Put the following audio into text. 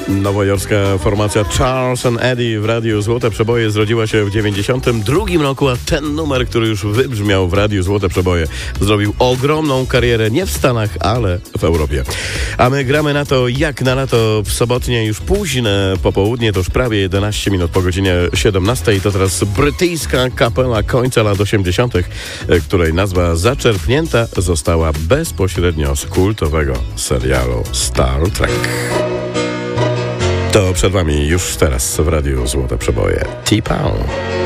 Nowojorska formacja Charles and Eddie w radiu Złote Przeboje zrodziła się w 92 roku, a ten numer, który już wybrzmiał w radiu Złote Przeboje, zrobił ogromną karierę nie w Stanach, ale w Europie. A my gramy na to jak na lato w sobotnie już późne popołudnie, to już prawie 11 minut po godzinie 17 i to teraz brytyjska kapela końca lat 80., której nazwa zaczerpnięta została bezpośrednio z kultowego serialu Star Trek. To przed wami już teraz w radiu Złote Przeboje T-Pound.